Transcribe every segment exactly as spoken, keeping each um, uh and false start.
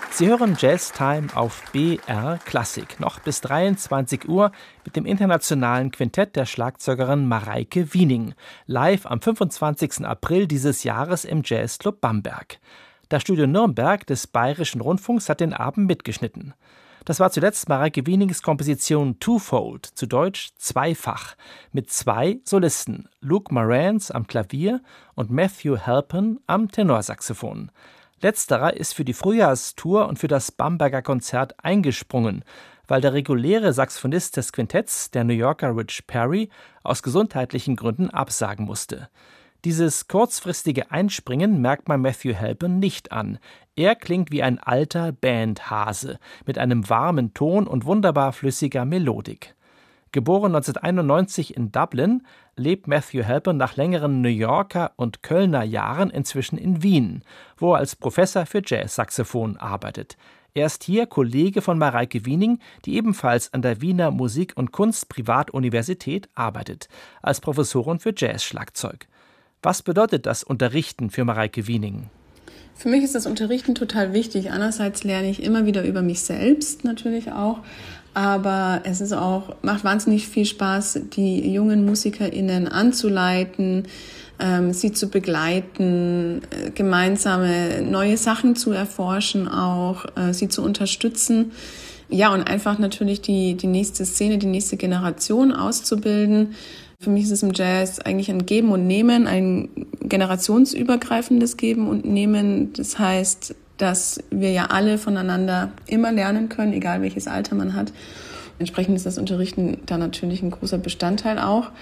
Sie hören Jazz Time auf B R Klassik, noch bis dreiundzwanzig Uhr mit dem internationalen Quintett der Schlagzeugerin Mareike Wiening, live am fünfundzwanzigsten April dieses Jahres im Jazzclub Bamberg. Das Studio Nürnberg des Bayerischen Rundfunks hat den Abend mitgeschnitten. Das war zuletzt Mareike Wienings Komposition Twofold, zu Deutsch Zweifach, mit zwei Solisten, Luke Marantz am Klavier und Matthew Halpern am Tenorsaxophon. Letzterer ist für die Frühjahrstour und für das Bamberger Konzert eingesprungen, weil der reguläre Saxophonist des Quintetts, der New Yorker Rich Perry, aus gesundheitlichen Gründen absagen musste. Dieses kurzfristige Einspringen merkt man Matthew Halpern nicht an. Er klingt wie ein alter Bandhase mit einem warmen Ton und wunderbar flüssiger Melodik. Geboren neunzehnhunderteinundneunzig in Dublin, lebt Matthew Halpern nach längeren New Yorker und Kölner Jahren inzwischen in Wien, wo er als Professor für Jazzsaxophon arbeitet. Er ist hier Kollege von Mareike Wiening, die ebenfalls an der Wiener Musik- und Kunst-Privatuniversität arbeitet, als Professorin für Jazzschlagzeug. Was bedeutet das Unterrichten für Mareike Wiening? Für mich ist das Unterrichten total wichtig. Einerseits lerne ich immer wieder über mich selbst natürlich auch, aber es ist auch, macht wahnsinnig viel Spaß, die jungen MusikerInnen anzuleiten, ähm, sie zu begleiten, äh, gemeinsame neue Sachen zu erforschen auch, äh, sie zu unterstützen. Ja, und einfach natürlich die, die nächste Szene, die nächste Generation auszubilden. Für mich ist es im Jazz eigentlich ein Geben und Nehmen, ein generationsübergreifendes Geben und Nehmen. Das heißt, dass wir ja alle voneinander immer lernen können, egal welches Alter man hat. Entsprechend ist das Unterrichten da natürlich ein großer Bestandteil auch.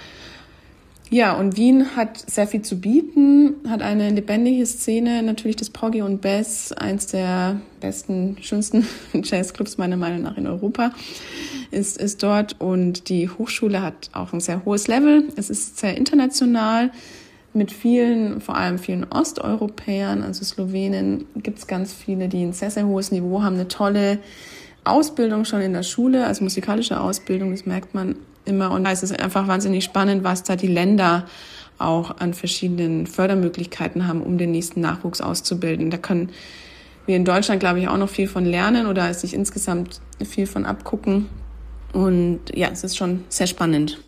Ja, und Wien hat sehr viel zu bieten, hat eine lebendige Szene, natürlich das Proggy und Bass, eins der besten, schönsten Jazzclubs meiner Meinung nach in Europa, ist, ist dort. Und die Hochschule hat auch ein sehr hohes Level. Es ist sehr international. Mit vielen, vor allem vielen Osteuropäern, also Slowenen, gibt es ganz viele, die ein sehr, sehr hohes Niveau haben, eine tolle Ausbildung schon in der Schule, also musikalische Ausbildung, das merkt man immer. Und es ist einfach wahnsinnig spannend, was da die Länder auch an verschiedenen Fördermöglichkeiten haben, um den nächsten Nachwuchs auszubilden. Da können wir in Deutschland, glaube ich, auch noch viel von lernen oder sich insgesamt viel von abgucken. Und ja, es ist schon sehr spannend.